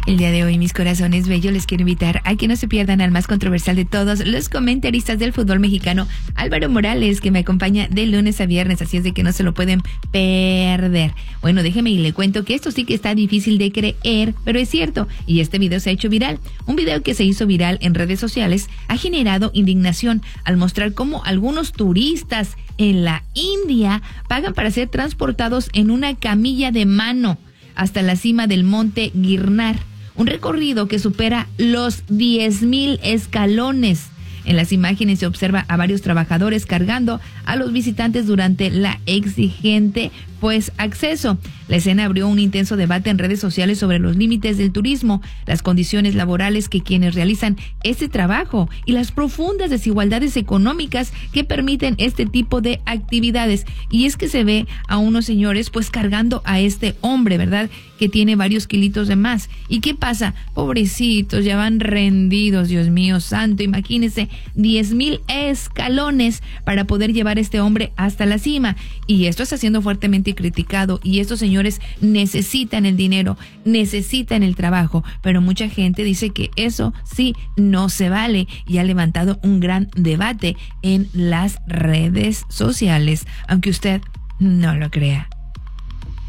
El día de hoy, mis corazones bellos, les quiero invitar a que no se pierdan al más controversial de todos los comentaristas del fútbol mexicano, Álvaro Morales, que me acompaña de lunes a viernes, así es de que no se lo pueden perder. Bueno, déjeme y le cuento que esto sí que está difícil de creer, pero es cierto, y este video se ha hecho viral. Un video que se hizo viral en redes sociales ha generado indignación al mostrar cómo algunos turistas en la India pagan para ser transportados en una camilla de mano hasta la cima del monte Girnar, un recorrido que supera los 10,000 escalones. En las imágenes se observa a varios trabajadores cargando a los visitantes durante la exigente acceso. La escena abrió un intenso debate en redes sociales sobre los límites del turismo, las condiciones laborales que quienes realizan este trabajo y las profundas desigualdades económicas que permiten este tipo de actividades. Y es que se ve a unos señores cargando a este hombre, ¿verdad?, que tiene varios kilitos de más. ¿Y qué pasa? Pobrecitos, ya van rendidos, Dios mío santo. Imagínense, 10,000 escalones para poder llevar a este hombre hasta la cima. Y esto está siendo fuertemente criticado, y estos señores necesitan el dinero, necesitan el trabajo, pero mucha gente dice que eso sí no se vale, y ha levantado un gran debate en las redes sociales, aunque usted no lo crea.